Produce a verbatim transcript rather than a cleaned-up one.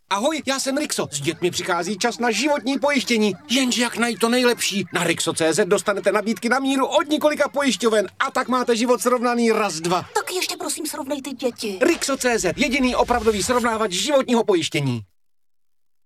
Ahoj, já jsem Rixo. S dětmi přichází čas na životní pojištění. Jenže jak najít to nejlepší? Na Rixo tečka cé zet dostanete nabídky na míru od několika pojišťoven a tak máte život srovnaný raz, dva. Tak ještě prosím srovnej ty děti. Rixo tečka cé zet, jediný opravdový srovnávač životního pojištění.